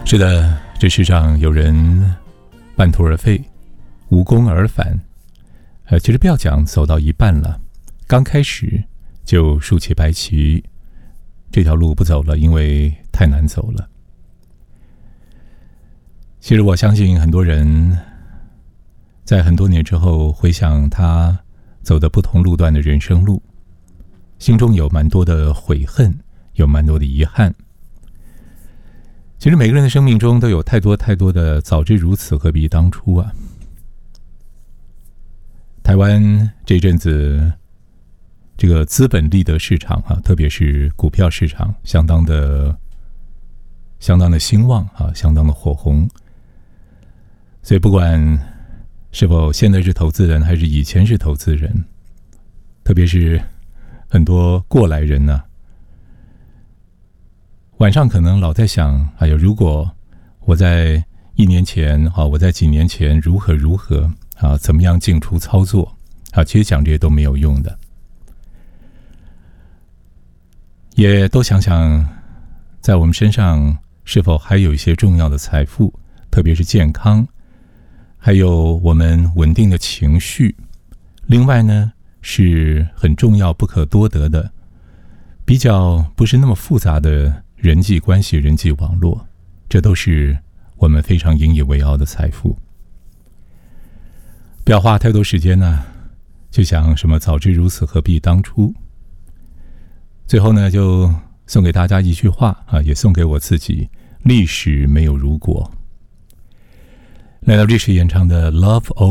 是的，这世上有人半途而废，无功而返。其实不要讲走到一半了，刚开始就竖起白旗，这条路不走了，因为太难走了。其实我相信很多人在很多年之后回想他走的不同路段的人生路，心中有蛮多的悔恨，有蛮多的遗憾。其实每个人的生命中都有太多太多的早知如此何必当初啊。台湾这阵子这个资本利得市场特别是股票市场相当的兴旺相当的火红。所以不管是否现在是投资人还是以前是投资人，特别是很多过来人晚上可能老在想，如果我在1年前我在几年前如何怎么样进出操作其实讲这些都没有用的。也都想想在我们身上是否还有一些重要的财富，特别是健康，还有我们稳定的情绪。另外呢，是很重要不可多得的比较不是那么复杂的人际关系、人际网络，这都是我们非常引以为傲的财富。不要花太多时间就想什么早知如此何必当初。最后呢，就送给大家一句话也送给我自己：历史没有如果。来到历史演唱的 Love